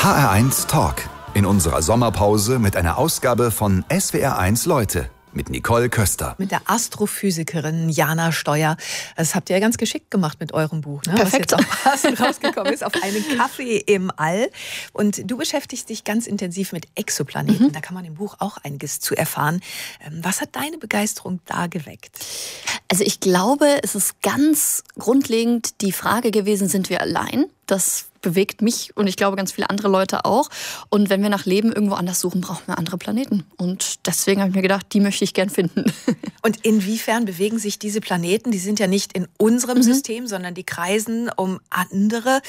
HR1 Talk. In unserer Sommerpause mit einer Ausgabe von SWR1 Leute mit Nicole Köster. Mit der Astrophysikerin Jana Steuer. Das habt ihr ja ganz geschickt gemacht mit eurem Buch, ne? Perfekt. Was jetzt auch passend rausgekommen ist, auf einen Kaffee im All. Und du beschäftigst dich ganz intensiv mit Exoplaneten. Da kann man im Buch auch einiges zu erfahren. Was hat deine Begeisterung da geweckt? Also ich glaube, es ist ganz grundlegend die Frage gewesen, sind wir allein? Das bewegt mich und ich glaube ganz viele andere Leute auch. Und wenn wir nach Leben irgendwo anders suchen, brauchen wir andere Planeten. Und deswegen habe ich mir gedacht, die möchte ich gern finden. Und inwiefern bewegen sich diese Planeten? Die sind ja nicht in unserem System, sondern die kreisen um andere.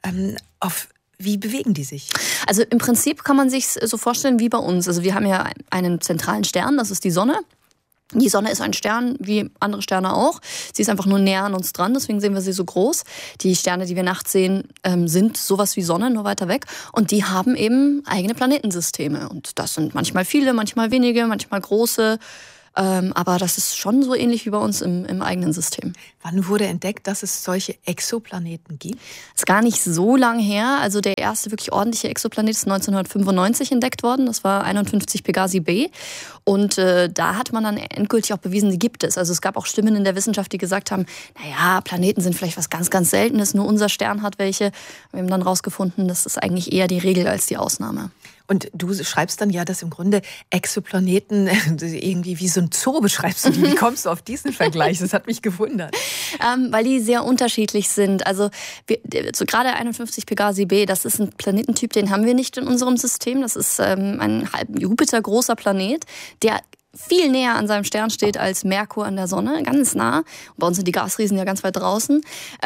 Wie bewegen die sich? Also im Prinzip kann man sich so vorstellen wie bei uns. Also wir haben ja einen zentralen Stern, das ist die Sonne. Die Sonne ist ein Stern, wie andere Sterne auch. Sie ist einfach nur näher an uns dran, deswegen sehen wir sie so groß. Die Sterne, die wir nachts sehen, sind sowas wie Sonne, nur weiter weg. Und die haben eben eigene Planetensysteme. Und das sind manchmal viele, manchmal wenige, manchmal große. Aber das ist schon so ähnlich wie bei uns im eigenen System. Wann wurde entdeckt, dass es solche Exoplaneten gibt? Das ist gar nicht so lang her. Also der erste wirklich ordentliche Exoplanet ist 1995 entdeckt worden. Das war 51 Pegasi b. Und da hat man dann endgültig auch bewiesen, die gibt es. Also es gab auch Stimmen in der Wissenschaft, die gesagt haben, naja, Planeten sind vielleicht was ganz, ganz Seltenes. Nur unser Stern hat welche. Wir haben dann rausgefunden, das ist eigentlich eher die Regel als die Ausnahme. Und du schreibst dann ja, dass im Grunde Exoplaneten irgendwie wie so ein Zoo beschreibst du die. Wie kommst du auf diesen Vergleich? Das hat mich gewundert. Weil die sehr unterschiedlich sind. Also so gerade 51 Pegasi b, das ist ein Planetentyp, den haben wir nicht in unserem System. Das ist ein halb Jupiter großer Planet, der viel näher an seinem Stern steht als Merkur an der Sonne, ganz nah. Bei uns sind die Gasriesen ja ganz weit draußen.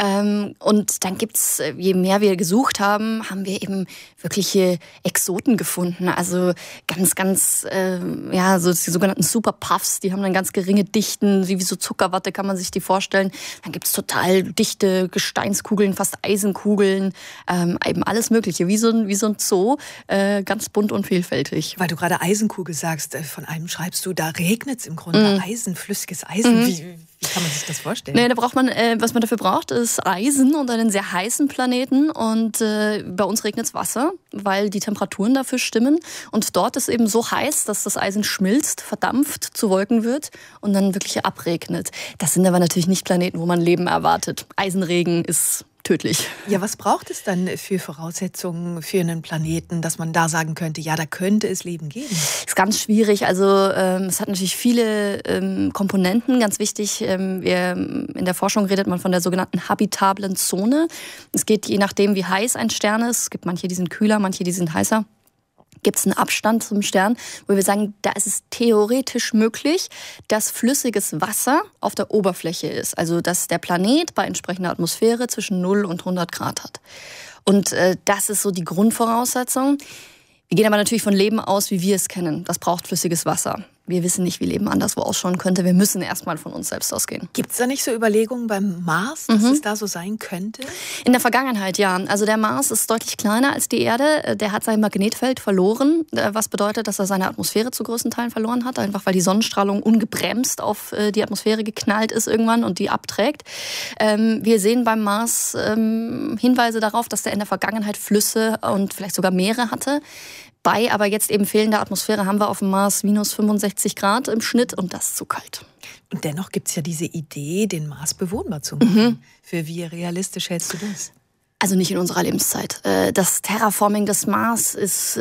Und dann gibt's, je mehr wir gesucht haben, haben wir eben wirkliche Exoten gefunden. Also ganz, so die sogenannten Superpuffs, die haben dann ganz geringe Dichten, wie so Zuckerwatte kann man sich die vorstellen. Dann gibt's total dichte Gesteinskugeln, fast Eisenkugeln, eben alles Mögliche, wie so ein Zoo, ganz bunt und vielfältig. Weil du gerade Eisenkugel sagst, von einem schreibst du, da regnet es im Grunde Eisen, flüssiges Eisen. Wie kann man sich das vorstellen? Da braucht man, was man dafür braucht, ist Eisen und einen sehr heißen Planeten. Und bei uns regnet es Wasser, weil die Temperaturen dafür stimmen. Und dort ist eben so heiß, dass das Eisen schmilzt, verdampft, zu Wolken wird und dann wirklich abregnet. Das sind aber natürlich nicht Planeten, wo man Leben erwartet. Eisenregen ist tödlich. Ja, was braucht es dann für Voraussetzungen für einen Planeten, dass man da sagen könnte, ja, da könnte es Leben geben? Ist ganz schwierig. Also es hat natürlich viele Komponenten. Ganz wichtig, in der Forschung redet man von der sogenannten habitablen Zone. Es geht je nachdem, wie heiß ein Stern ist. Es gibt manche, die sind kühler, manche, die sind heißer. Gibt es einen Abstand zum Stern, wo wir sagen, da ist es theoretisch möglich, dass flüssiges Wasser auf der Oberfläche ist. Also dass der Planet bei entsprechender Atmosphäre zwischen 0 und 100 Grad hat. Und das ist so die Grundvoraussetzung. Wir gehen aber natürlich von Leben aus, wie wir es kennen. Das braucht flüssiges Wasser. Wir wissen nicht, wie Leben anderswo ausschauen könnte. Wir müssen erstmal von uns selbst ausgehen. Gibt es da nicht so Überlegungen beim Mars, dass es da so sein könnte? In der Vergangenheit, ja. Also der Mars ist deutlich kleiner als die Erde. Der hat sein Magnetfeld verloren, was bedeutet, dass er seine Atmosphäre zu größten Teilen verloren hat. Einfach weil die Sonnenstrahlung ungebremst auf die Atmosphäre geknallt ist irgendwann und die abträgt. Wir sehen beim Mars Hinweise darauf, dass der in der Vergangenheit Flüsse und vielleicht sogar Meere hatte. Bei aber jetzt eben fehlender Atmosphäre haben wir auf dem Mars minus 65 Grad im Schnitt und das ist zu kalt. Und dennoch gibt es ja diese Idee, den Mars bewohnbar zu machen. Für wie realistisch hältst du das? Also nicht in unserer Lebenszeit. Das Terraforming des Mars ist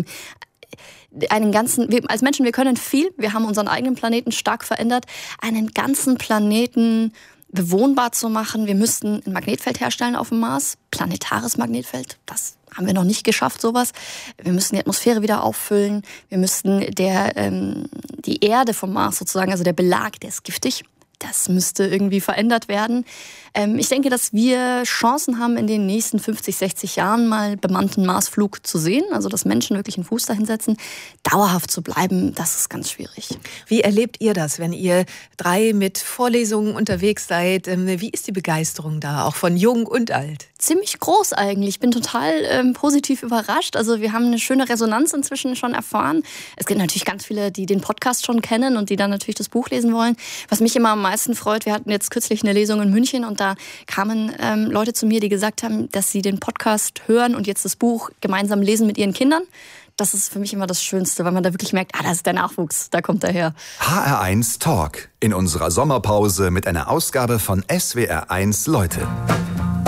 als Menschen, wir können viel. Wir haben unseren eigenen Planeten stark verändert. Einen ganzen Planeten bewohnbar zu machen. Wir müssten ein Magnetfeld herstellen auf dem Mars. Planetares Magnetfeld. Das haben wir noch nicht geschafft, sowas. Wir müssen die Atmosphäre wieder auffüllen. Wir müssten die Erde vom Mars sozusagen, also der Belag, der ist giftig. Das müsste irgendwie verändert werden. Ich denke, dass wir Chancen haben, in den nächsten 50, 60 Jahren mal bemannten Marsflug zu sehen. Also, dass Menschen wirklich einen Fuß dahin setzen. Dauerhaft zu bleiben, das ist ganz schwierig. Wie erlebt ihr das, wenn ihr 3 mit Vorlesungen unterwegs seid? Wie ist die Begeisterung da, auch von jung und alt? Ziemlich groß eigentlich. Ich bin total positiv überrascht. Also wir haben eine schöne Resonanz inzwischen schon erfahren. Es gibt natürlich ganz viele, die den Podcast schon kennen und die dann natürlich das Buch lesen wollen. Was mich immer am meisten freut, wir hatten jetzt kürzlich eine Lesung in München und da kamen Leute zu mir, die gesagt haben, dass sie den Podcast hören und jetzt das Buch gemeinsam lesen mit ihren Kindern. Das ist für mich immer das Schönste, weil man da wirklich merkt, das ist der Nachwuchs, da kommt er her. HR1 Talk in unserer Sommerpause mit einer Ausgabe von SWR1 Leute.